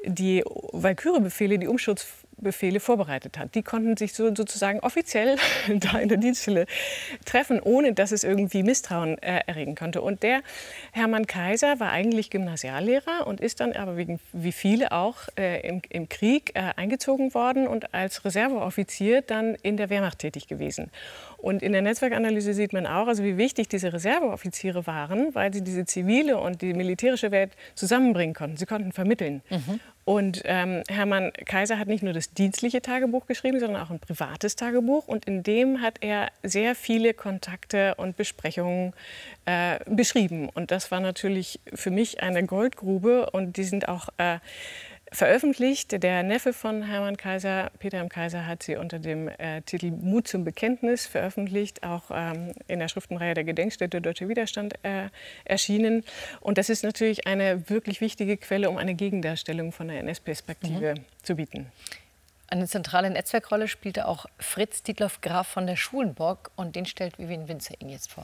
die Walküre-Befehle, die Umsturzbefehle vorbereitet hat. Die konnten sich sozusagen offiziell da in der Dienststelle treffen, ohne dass es irgendwie Misstrauen erregen konnte. Und der Hermann Kaiser war eigentlich Gymnasiallehrer und ist dann aber wie viele auch im Krieg eingezogen worden und als Reserveoffizier dann in der Wehrmacht tätig gewesen. Und in der Netzwerkanalyse sieht man auch, also wie wichtig diese Reserveoffiziere waren, weil sie diese zivile und die militärische Welt zusammenbringen konnten. Sie konnten vermitteln. Und Hermann Kaiser hat nicht nur das dienstliche Tagebuch geschrieben, sondern auch ein privates Tagebuch. Und in dem hat er sehr viele Kontakte und Besprechungen beschrieben. Und das war natürlich für mich eine Goldgrube. Und die sind auch veröffentlicht. Der Neffe von Hermann Kaiser, Peter M. Kaiser, hat sie unter dem Titel Mut zum Bekenntnis veröffentlicht, auch in der Schriftenreihe der Gedenkstätte Deutscher Widerstand erschienen. Und das ist natürlich eine wirklich wichtige Quelle, um eine Gegendarstellung von der NS-Perspektive zu bieten. Eine zentrale Netzwerkrolle spielte auch Fritz Dietloff Graf von der Schulenburg. Und den stellt Vivian Winzer Ihnen jetzt vor.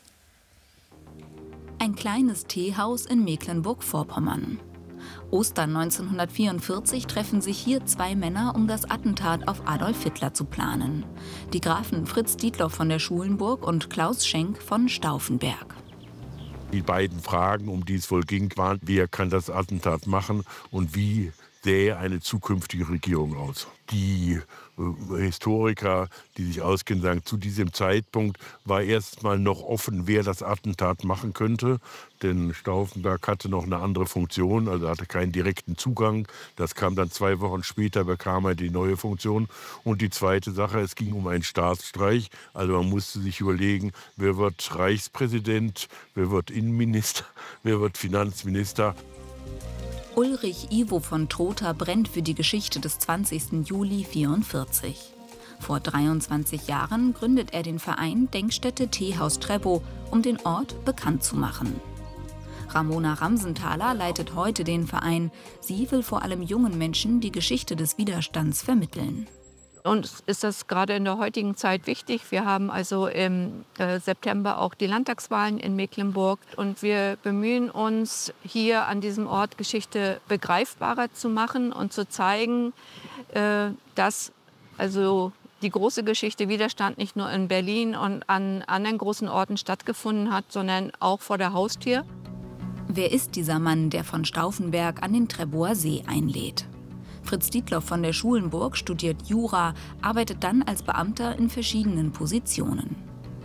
Ein kleines Teehaus in Mecklenburg-Vorpommern. Ostern 1944 treffen sich hier zwei Männer, um das Attentat auf Adolf Hitler zu planen. Die Grafen Fritz Dietloff von der Schulenburg und Klaus Schenk von Stauffenberg. Die beiden Fragen, um die es wohl ging, waren, wer kann das Attentat machen und wie sähe eine zukünftige Regierung aus. Die Historiker, die sich auskennen, sagen, zu diesem Zeitpunkt war erst mal noch offen, wer das Attentat machen könnte. Denn Stauffenberg hatte noch eine andere Funktion, also hatte keinen direkten Zugang. Das kam dann 2 Wochen später, bekam er die neue Funktion. Und die zweite Sache, es ging um einen Staatsstreich. Also man musste sich überlegen, wer wird Reichspräsident, wer wird Innenminister, wer wird Finanzminister. Ulrich Ivo von Trotha brennt für die Geschichte des 20. Juli 1944. Vor 23 Jahren gründet er den Verein Denkstätte Teehaus Treppow, um den Ort bekannt zu machen. Ramona Ramsenthaler leitet heute den Verein. Sie will vor allem jungen Menschen die Geschichte des Widerstands vermitteln. Uns ist das gerade in der heutigen Zeit wichtig. Wir haben also im September auch die Landtagswahlen in Mecklenburg. Und wir bemühen uns, hier an diesem Ort Geschichte begreifbarer zu machen und zu zeigen, dass also die große Geschichte Widerstand nicht nur in Berlin und an anderen großen Orten stattgefunden hat, sondern auch vor der Haustür. Wer ist dieser Mann, der von Stauffenberg an den Treppower See einlädt? Fritz Dietloff von der Schulenburg studiert Jura, arbeitet dann als Beamter in verschiedenen Positionen.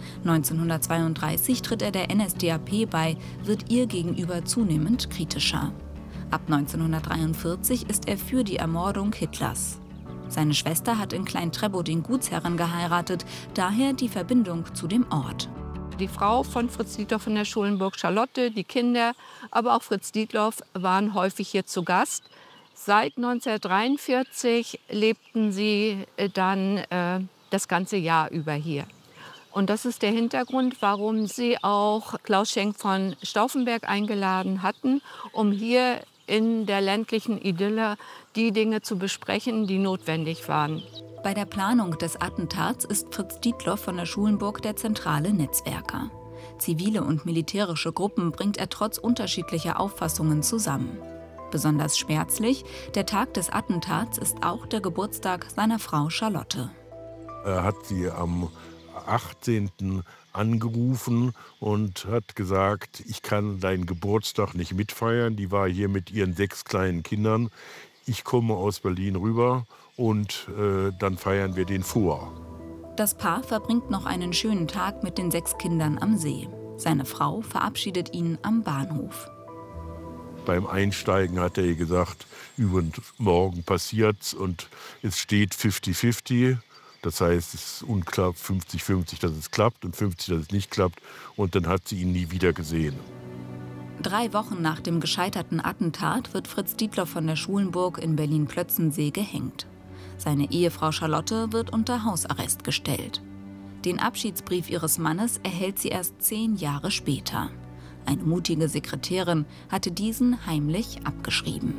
1932 tritt er der NSDAP bei, wird ihr gegenüber zunehmend kritischer. Ab 1943 ist er für die Ermordung Hitlers. Seine Schwester hat in Klein-Treppow den Gutsherren geheiratet, daher die Verbindung zu dem Ort. Die Frau von Fritz Dietloff von der Schulenburg, Charlotte, die Kinder, aber auch Fritz Dietloff waren häufig hier zu Gast. Seit 1943 lebten sie dann das ganze Jahr über hier. Und das ist der Hintergrund, warum sie auch Klaus Schenk von Stauffenberg eingeladen hatten, um hier in der ländlichen Idylle die Dinge zu besprechen, die notwendig waren. Bei der Planung des Attentats ist Fritz Dietloff von der Schulenburg der zentrale Netzwerker. Zivile und militärische Gruppen bringt er trotz unterschiedlicher Auffassungen zusammen. Besonders schmerzlich, der Tag des Attentats ist auch der Geburtstag seiner Frau Charlotte. Er hat sie am 18. angerufen und hat gesagt, ich kann deinen Geburtstag nicht mitfeiern. Die war hier mit ihren 6 kleinen Kindern. Ich komme aus Berlin rüber und dann feiern wir den vor. Das Paar verbringt noch einen schönen Tag mit den 6 Kindern am See. Seine Frau verabschiedet ihn am Bahnhof. Beim Einsteigen hat er ihr gesagt, übermorgen passiert's und es steht 50-50. Das heißt, es ist unklar, 50-50, dass es klappt und 50, dass es nicht klappt. Und dann hat sie ihn nie wieder gesehen. 3 Wochen nach dem gescheiterten Attentat wird Fritz Dietloff von der Schulenburg in Berlin-Plötzensee gehängt. Seine Ehefrau Charlotte wird unter Hausarrest gestellt. Den Abschiedsbrief ihres Mannes erhält sie erst 10 Jahre später. Eine mutige Sekretärin hatte diesen heimlich abgeschrieben.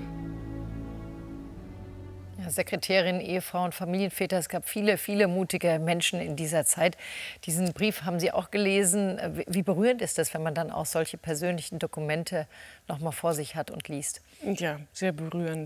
Ja, Sekretärin, Ehefrau und Familienväter, es gab viele, viele mutige Menschen in dieser Zeit. Diesen Brief haben Sie auch gelesen. Wie berührend ist das, wenn man dann auch solche persönlichen Dokumente noch mal vor sich hat und liest? Ja, sehr berührend.